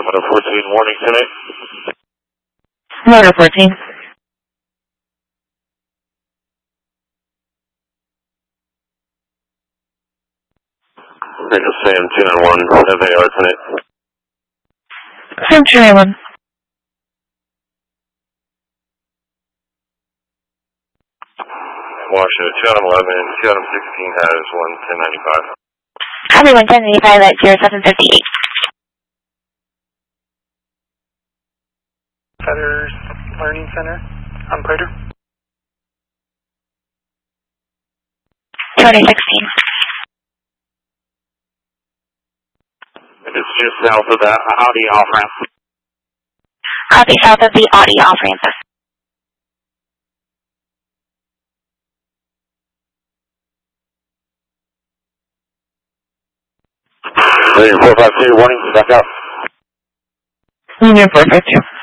Motor 14, warning tonight. Motor 14. Vehicle Sam 291, FAR tonight. Sam 291. Washington 211, 216 has 11095. Copy 11085 at 0758. Feathers Learning Center, operator. 2016. It's just south of the Audi off-ramp. Copy south of the Audi off-ramp. Union 452, warning, back out. Union 452.